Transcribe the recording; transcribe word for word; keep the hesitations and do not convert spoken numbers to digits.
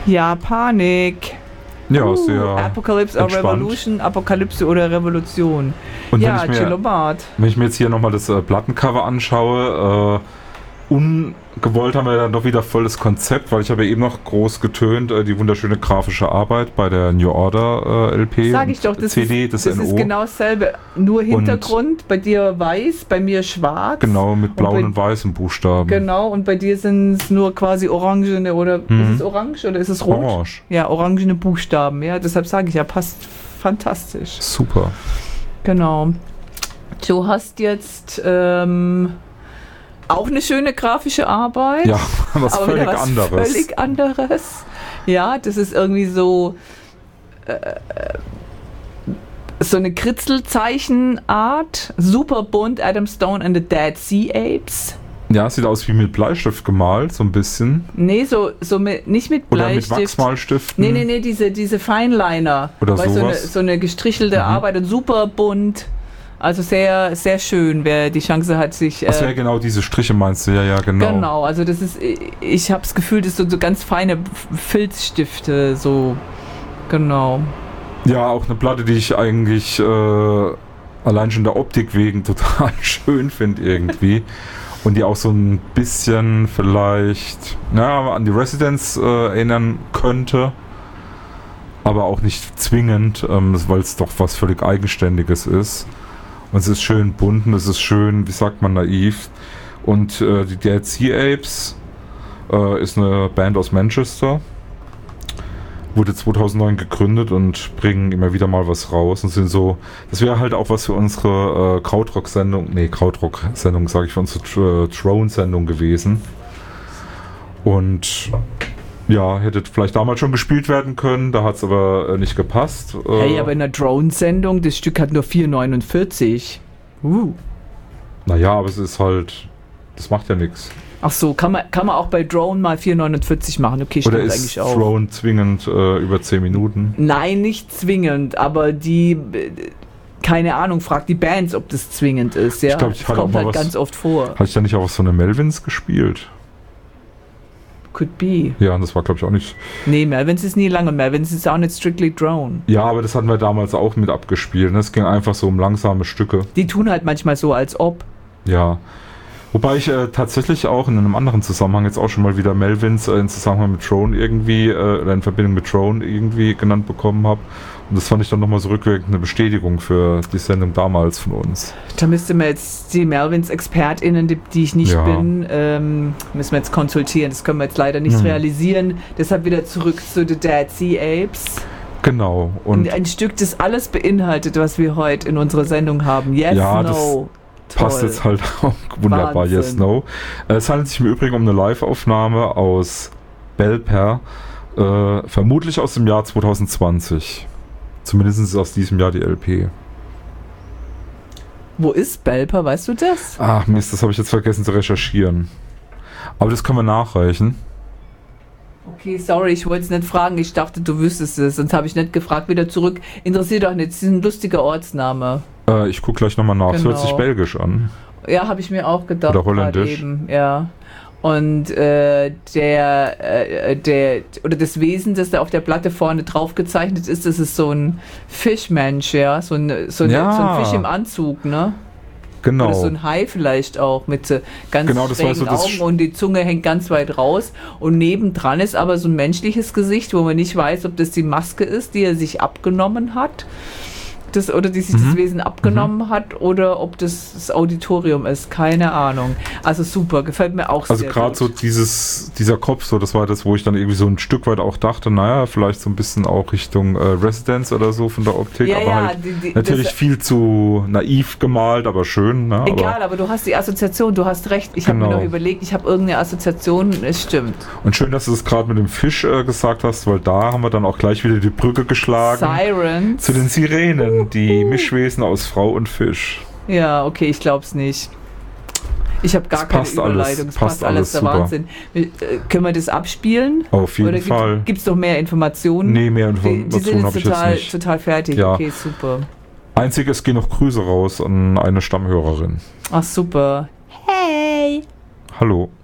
Ja, Panik. Ja, uh, sehr Apocalypse or Revolution, Apokalypse oder Revolution. Und ja, wenn ich, mir, wenn ich mir jetzt hier nochmal das äh, Plattencover anschaue, äh, ungewollt haben wir dann doch wieder volles Konzept, weil ich habe ja eben noch groß getönt, äh, die wunderschöne grafische Arbeit bei der New Order äh, L P. Sag ich doch, das C D, ist, das, das N O. ist genau dasselbe. Nur Hintergrund, und bei dir weiß, bei mir schwarz. Genau, mit blauen und, und weißen Buchstaben. Genau, und bei dir sind es nur quasi orangene oder mhm. ist es orange oder ist es rot? Orange. Ja, orangene Buchstaben, ja, deshalb sage ich ja, passt fantastisch. Super. Genau. Du hast jetzt ähm, auch eine schöne grafische Arbeit. Ja, was aber völlig was anderes. Völlig anderes. Ja, das ist irgendwie so äh, so eine Kritzelzeichenart. Super bunt, Adam Stone and the Dead Sea Apes. Ja, sieht aus wie mit Bleistift gemalt, so ein bisschen. Nee, so, so mit, nicht mit Bleistift. Oder mit Wachsmalstiften. Nee, nee, nee, diese, diese Feinliner. Oder sowas. So eine, so eine gestrichelte mhm. Arbeit und super bunt. Also sehr, sehr schön, wer die Chance hat, sich... Das wäre äh, genau diese Striche, meinst du? Ja, ja, genau. Genau, also das ist, ich habe das Gefühl, das sind so ganz feine Filzstifte, so, genau. Ja, auch eine Platte, die ich eigentlich äh, allein schon der Optik wegen total schön finde irgendwie. Und die auch so ein bisschen vielleicht, naja, an die Residents äh, erinnern könnte. Aber auch nicht zwingend, ähm, weil es doch was völlig Eigenständiges ist. Und es ist schön bunt und es ist schön, wie sagt man, naiv. Und äh, die Dead Sea Apes äh, ist eine Band aus Manchester. Wurde zweitausendneun gegründet und bringen immer wieder mal was raus. Und sind so, das wäre halt auch was für unsere äh, Krautrock-Sendung, nee, Krautrock-Sendung, sage ich, für unsere Tr- Throne-Sendung gewesen. Und ja, hätte vielleicht damals schon gespielt werden können, da hat es aber äh, nicht gepasst. Äh, hey, aber in der Drone-Sendung, das Stück hat nur vier neunundvierzig. Uh. Naja, aber es ist halt, das macht ja nichts. Ach so, kann man, kann man auch bei Drone mal vier neunundvierzig machen? Okay, stimmt Oder ist eigentlich auch. Drone zwingend äh, über zehn Minuten? Nein, nicht zwingend, aber die, keine Ahnung, fragt die Bands, ob das zwingend ist. Ja? Ich glaube, ich das hatte kommt auch mal halt was, ganz oft vor. Hatte ich da nicht auch was von der Melvins gespielt? Could be. Ja, und das war, glaube ich, auch nicht... Nee, Melvins ist nie lange. Melvins ist auch nicht strictly Drone. Ja, aber das hatten wir damals auch mit abgespielt. Ne? Es ging einfach so um langsame Stücke. Die tun halt manchmal so, als ob. Ja. Wobei ich äh, tatsächlich auch in einem anderen Zusammenhang jetzt auch schon mal wieder Melvins äh, in Zusammenhang mit Drone irgendwie, äh, oder in Verbindung mit Drone irgendwie genannt bekommen habe. Und das fand ich dann nochmal so rückwirkend eine Bestätigung für die Sendung damals von uns. Da müsste man jetzt die Melvins-ExpertInnen, die, die ich nicht ja. bin, ähm, müssen wir jetzt konsultieren. Das können wir jetzt leider nicht hm. realisieren. Deshalb wieder zurück zu The Dead Sea Apes. Genau. Und ein, ein Stück, das alles beinhaltet, was wir heute in unserer Sendung haben. Yes, ja, no. Toll. Passt jetzt halt auch wunderbar. Wahnsinn. Yes, no. Es handelt sich im Übrigen um eine Live-Aufnahme aus Belper, äh, vermutlich aus dem Jahr zwanzig zwanzig. Zumindest ist aus diesem Jahr die L P. Wo ist Belper, weißt du das? Ach Mist, das habe ich jetzt vergessen zu recherchieren. Aber das können wir nachreichen. Okay, sorry, ich wollte es nicht fragen. Ich dachte, du wüsstest es. Sonst habe ich nicht gefragt. Wieder zurück. Interessiert doch nicht. Das ist ein lustiger Ortsname. Äh, ich gucke gleich nochmal nach. Es genau. hört sich belgisch an. Ja, habe ich mir auch gedacht. Oder holländisch. Eben, ja. Und äh, der, äh, der, oder das Wesen, das da auf der Platte vorne drauf gezeichnet ist, das ist so ein Fischmensch, ja. So ein, so, ja. ein, so ein Fisch im Anzug, ne? Genau. Oder so ein Hai vielleicht auch mit so ganz genau, das schrägen war so das Augen und die Zunge hängt ganz weit raus. Und nebendran ist aber so ein menschliches Gesicht, wo man nicht weiß, ob das die Maske ist, die er sich abgenommen hat. Das, oder die sich mhm. das Wesen abgenommen mhm. hat, oder ob das das Auditorium ist, keine Ahnung. Also super, gefällt mir auch also sehr gut. Also gerade so dieses, dieser Kopf, so das war das, wo ich dann irgendwie so ein Stück weit auch dachte, naja, vielleicht so ein bisschen auch Richtung äh, Residence oder so von der Optik, ja, aber ja, halt die, die, natürlich viel zu naiv gemalt, aber schön. Ne? Egal, aber, aber du hast die Assoziation, du hast recht. Ich genau. habe mir noch überlegt, ich habe irgendeine Assoziation, es stimmt. Und schön, dass du es gerade mit dem Fisch äh, gesagt hast, weil da haben wir dann auch gleich wieder die Brücke geschlagen. Sirens. Zu den Sirenen, die Mischwesen aus Frau und Fisch. Ja, okay, ich glaub's nicht. Ich habe gar keine Überleitung. Es passt alles, der Wahnsinn. Äh, können wir das abspielen? Auf jeden Oder Fall. Gibt es noch mehr Informationen? Nee, mehr Informationen Die, die sind habe ich total, jetzt nicht. total fertig. Ja. Okay, super. Einzig, es gehen noch Grüße raus an eine Stammhörerin. Ach, super. Hey! Hallo.